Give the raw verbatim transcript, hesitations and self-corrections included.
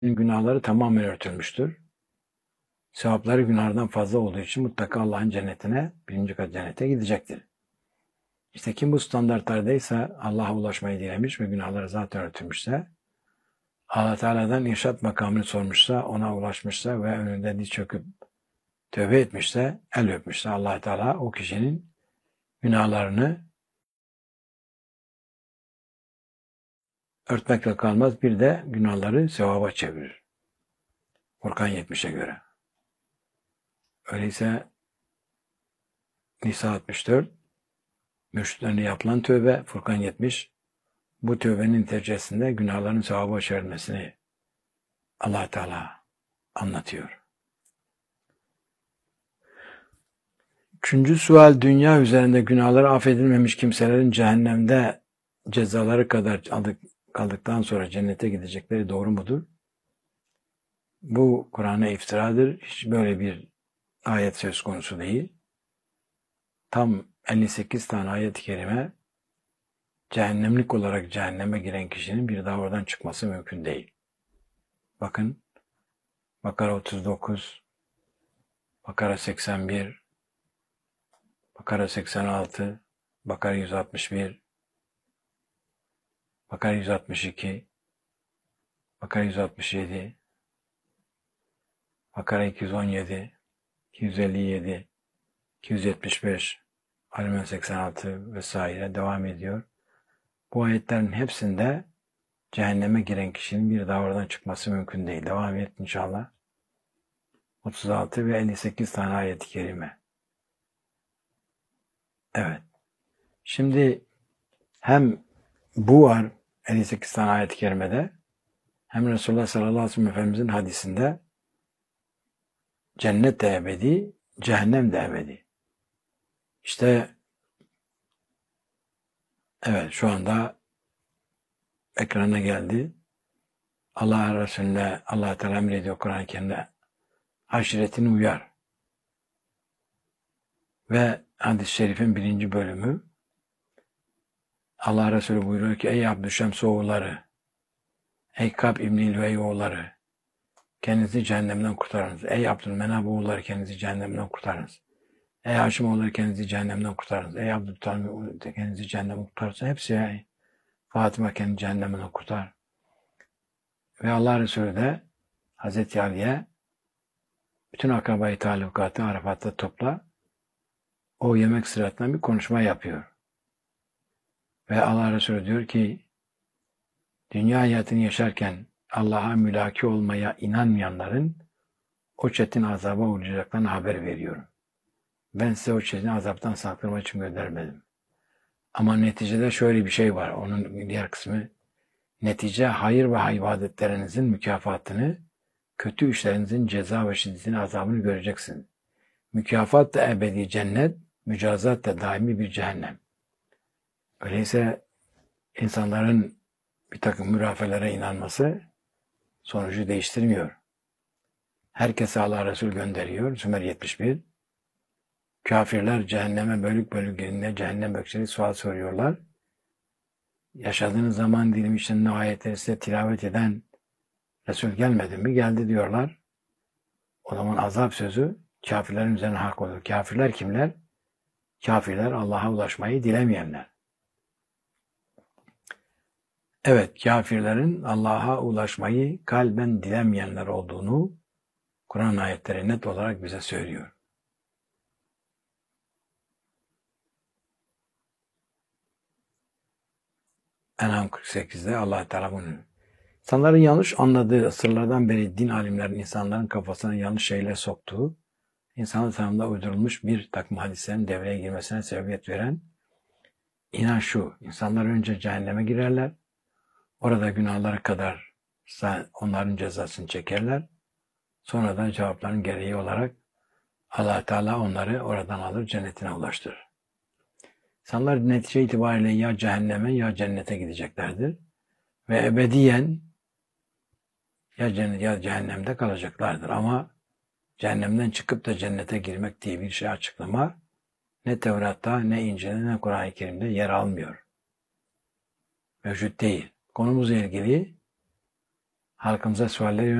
günahları tamamen örtülmüştür. Sevapları günahlardan fazla olduğu için mutlaka Allah'ın cennetine, birinci kat cennete gidecektir. İşte kim bu standartlardaysa, Allah'a ulaşmayı dilemiş ve günahları zaten örtülmüşse, Allah Teala'dan irşat makamını sormuşsa, ona ulaşmışsa ve önünde diz çöküp tövbe etmişse, el öpmüşse Allah Teala o kişinin günahlarını örtmekle kalmaz, bir de günahları sevaba çevirir. Furkan yetmişe göre. Öyleyse Nisa altmış dört, mürşitlerine yapılan tövbe, Furkan yetmiş, bu tövbenin neticesinde günahların sevaba çevrilmesini Allah Teala anlatıyor. Üçüncü sual, dünya üzerinde günahları affedilmemiş kimselerin cehennemde cezaları kadar kaldıktan sonra cennete gidecekleri doğru mudur? Bu Kur'an'a iftiradır. Hiç böyle bir ayet söz konusu değil. Tam elli sekiz tane ayet-i kerime cehennemlik olarak cehenneme giren kişinin bir daha oradan çıkması mümkün değil. Bakın Bakara otuz dokuz, Bakara seksen bir, Bakara seksen altı, Bakara yüz altmış bir, Bakara yüz altmış iki, Bakara yüz altmış yedi, Bakara iki yüz on yedi, iki yüz elli yedi, iki yüz yetmiş beş, Ali seksen altı vesaire devam ediyor. Bu ayetlerin hepsinde cehenneme giren kişinin bir daha oradan çıkması mümkün değil. Devam et inşallah. otuz altı ve elli sekiz tane ayet-i kerime. Evet. Şimdi hem bu var elli sekiz tane ayet-i kerimede, hem Resulullah sallallahu aleyhi ve sellem Efendimizin hadisinde cennet de ebedi, cehennem de ebedi. İşte evet, şu anda ekrana geldi. Allah Resulüne, Allah Teala emrediyor Kur'an-ı Kerim'de, aşiretini uyar. Ve hadis-i şerifin birinci bölümü, Allah Resulü buyuruyor ki, ey Abdüşşems oğulları, ey Kab İbn-i Lüvey oğulları, kendinizi cehennemden kurtarınız. Ey Abdülmenab oğulları, kendinizi cehennemden kurtarınız. Ey Haşim oğulları, kendinizi cehennemden kurtarınız. Ey Abdültalib kendinizi cehennemden kurtarınız. Hepsi ey Fatıma, kendini cehennemden kurtar. Ve Allah Resulü de Hazreti Ali'ye bütün akrabayı talukatı Arafat'ta topla, o yemek sırasında bir konuşma yapıyor. Ve Allah Resulü diyor ki, dünya hayatını yaşarken Allah'a mülaki olmaya inanmayanların o çetin azaba uğrayacaklarını haber veriyorum. Ben size o çetin azaptan saklanmak için göndermedim. Ama neticede şöyle bir şey var. Onun diğer kısmı, netice hayır ve ibadetlerinizin mükafatını, kötü işlerinizin ceza ve şiddetini, azabını göreceksin. Mükafat da ebedi cennet, mücazat da daimi bir cehennem. Öyleyse insanların bir takım mürafelere inanması sonucu değiştirmiyor. Herkese Allah Resul gönderiyor. Sümer yetmiş bir. Kafirler cehenneme bölük bölük girdiğinde cehennem bekçileri sual soruyorlar. Yaşadığınız zaman dilimi içinde ayetleri size tilavet eden Resul gelmedi mi? Geldi diyorlar. O zaman azap sözü kafirlerin üzerine hak olur. Kafirler kimler? Kafirler Allah'a ulaşmayı dilemeyenler. Evet, kafirlerin Allah'a ulaşmayı kalben dilemeyenler olduğunu Kur'an ayetleri net olarak bize söylüyor. En'am kırk sekizde Allah Teala bunu. İnsanların yanlış anladığı asırlardan beri din alimlerinin insanların kafasına yanlış şeyler soktuğu, insanlık tarafından uydurulmuş bir takım hadislerin devreye girmesine sebebiyet veren inanç şu: insanlar önce cehenneme girerler, orada günahları kadar onların cezasını çekerler, sonra da cevapların gereği olarak Allah Teala onları oradan alır, cennetine ulaştırır. İnsanlar netice itibariyle ya cehenneme ya cennete gideceklerdir ve ebediyen ya cennet ya cehennemde kalacaklardır. Ama cehennemden çıkıp da cennete girmek diye bir şey açıklama ne Tevrat'ta, ne İncil'de, ne Kur'an-ı Kerim'de yer almıyor. Mevcut değil. Konumuzla ilgili halkımıza sualleri